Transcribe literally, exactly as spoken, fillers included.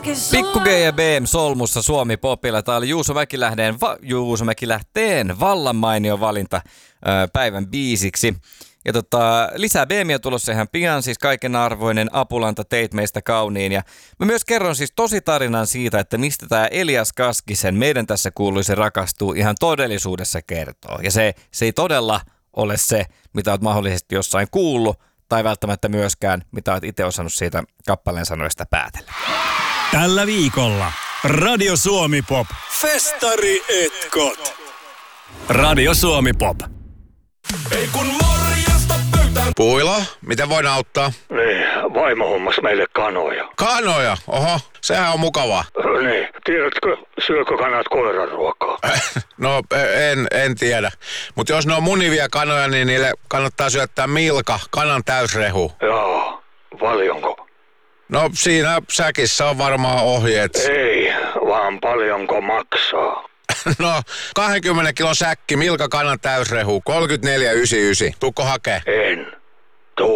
Pikku G ja B M solmussa Suomi Popilla. Tämä oli Juuso Mäkilähteen, va- Juuso Mäkilähteen vallan mainio valinta ö, päivän biisiksi. Ja tota, lisää B M:iä tulossa ihan pian, siis kaikenarvoinen Apulanta teit meistä kauniin. Ja mä myös kerron siis tositarinan siitä, että mistä tämä Elias Kaskisen meidän tässä kuuluisen rakastuu ihan todellisuudessa kertoo. Ja se, se ei todella ole se, mitä olet mahdollisesti jossain kuullut, tai välttämättä myöskään, mitä olet itse osannut siitä kappaleen sanoista päätellä. Tällä viikolla Radio Suomi Pop. Festari etkot. Radio Suomi Pop. Ei kun morjesta pöytään. Puilo, miten voin auttaa? Niin, vaimo hommas meille kanoja. Kanoja? Oho, sehän on mukavaa. Niin, tiedätkö, syökö kanat koiran ruokaa? No, en, en tiedä. Mutta jos ne on munivia kanoja, niin niille kannattaa syöttää milka, kanan täysrehu. Joo, paljonko? No, siinä säkissä on varmaan ohjeet. Ei, vaan paljonko maksaa. No, kaksikymmentä kilon säkki, milka, kanan täysrehu, kolmekymmentäneljä yhdeksänkymmentäyhdeksän. Tuukko hakee? En.